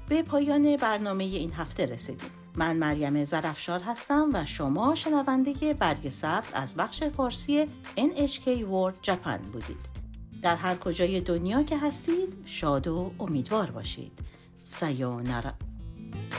به پایان برنامه این هفته رسیدیم. من مریم ظرفشار هستم و شما شنونده برگ سبز از بخش فارسی NHK World Japan بودید. در هر کجای دنیا که هستید شاد و امیدوار باشید. سایونارا.